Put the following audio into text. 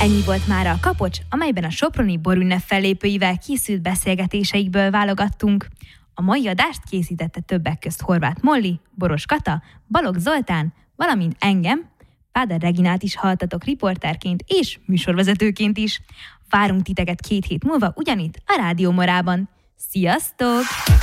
Ennyi volt mára a Kapocs, amelyben a soproni borünnep fellépőivel készült beszélgetéseikből válogattunk. A mai adást készítette többek közt Horváth Molly, Boros Kata, Balogh Zoltán, valamint engem, Páder Reginát is halltatok riporterként és műsorvezetőként is. Várunk titeket 2 hét múlva ugyanitt a Rádió Morában. Sziasztok!